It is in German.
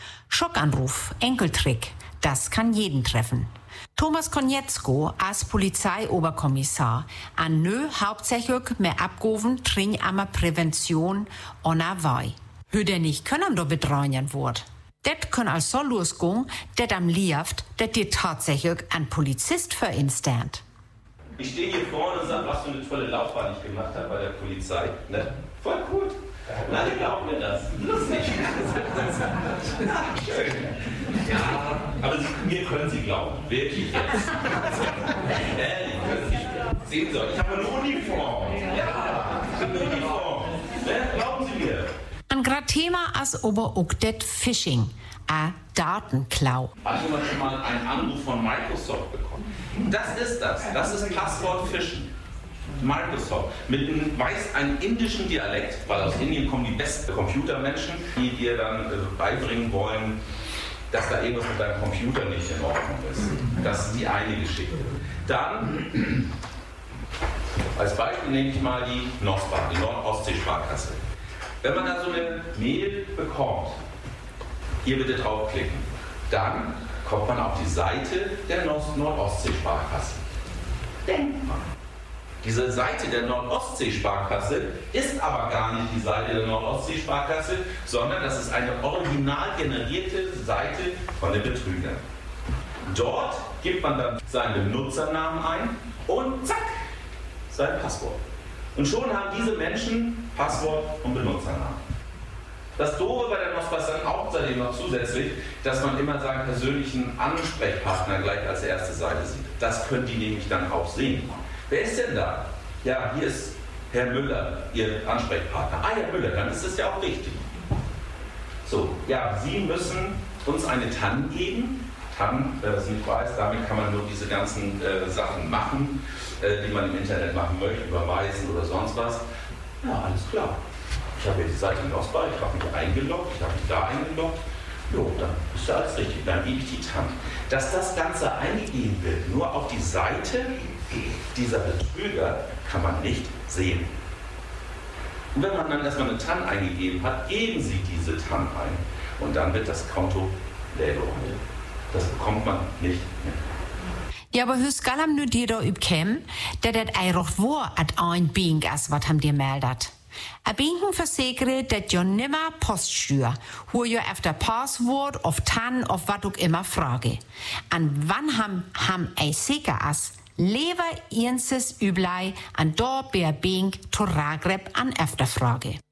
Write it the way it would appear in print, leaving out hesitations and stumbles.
Schockanruf, Enkeltrick, das kann jeden treffen. Thomas Konietzko als Polizeioberkommissar an hauptsächlich mehr abgehoben tring ama Prävention ona wei. Hüder nicht können do betreuen wird. Det kann als so losgehen, det am lieft, det dir tatsächlich ein Polizist für instant. Ich stehe hier vorne und sage, was für eine tolle Laufbahn ich gemacht habe bei der Polizei. Ne? Voll gut. Alle glauben mir das. Lustig. Ja, aber mir können Sie glauben. Wirklich jetzt. Ehrlich, können Sie sehen sollen. Ich habe eine Uniform. Ja, ich habe eine Uniform. Ne? Glauben Sie mir. Ein grad Thema als aber auch det Phishing, a Datenklau. Hat jemand schon mal einen Anruf von Microsoft bekommen? Das ist das. Das ist Passwort-Phishing. Microsoft mit einem indischen Dialekt, weil aus Indien kommen die besten Computermenschen, die dir dann beibringen wollen, dass da irgendwas mit deinem Computer nicht in Ordnung ist. Das ist die eine Geschichte. Dann, als Beispiel nehme ich mal die NOSPA, die Nord-Ostsee-Sparkasse. Wenn man da so eine Mail bekommt, hier bitte draufklicken, dann kommt man auf die Seite der Nord-Ostsee-Sparkasse. Denkt man. Diese Seite der Nord-Ostsee-Sparkasse ist aber gar nicht die Seite der Nord-Ostsee-Sparkasse, sondern das ist eine original generierte Seite von den Betrügern. Dort gibt man dann seinen Benutzernamen ein und zack, sein Passwort. Und schon haben diese Menschen Passwort und Benutzernamen. Das Doofe bei der NOSPA ist dann außerdem noch zusätzlich, dass man immer seinen persönlichen Ansprechpartner gleich als erste Seite sieht. Das können die nämlich dann auch sehen. Wer ist denn da? Ja, hier ist Herr Müller, Ihr Ansprechpartner. Ah, Herr Müller, dann ist das ja auch richtig. So, ja, Sie müssen uns eine TAN geben. TAN, wer das nicht weiß, damit kann man nur diese ganzen Sachen machen, die man im Internet machen möchte, überweisen oder sonst was. Ja, alles klar. Ich habe jetzt die Seite in NOSPA, ich habe mich eingeloggt, ich habe mich da eingeloggt. Jo, dann ist ja alles richtig, dann gebe ich die TAN. Dass das Ganze eingegeben wird, nur auf die Seite dieser Betrüger, kann man nicht sehen. Und wenn man dann erstmal eine TAN eingegeben hat, geben Sie diese TAN ein und dann wird das Konto leergeräumt. Das bekommt man nicht mehr. Ja, aber hur skal ham nu det då uppkäm, där det eigentlich war att ein Bing as wat ham dir meldet. A Binken versichert, dass jo nimmer Poststür, wo jo efter Passwort, auf TAN, auf wat auch immer frage. An wann ham ei sicher as, lever jenses üblei an do ber Bing to Ragreb an Efterfrage.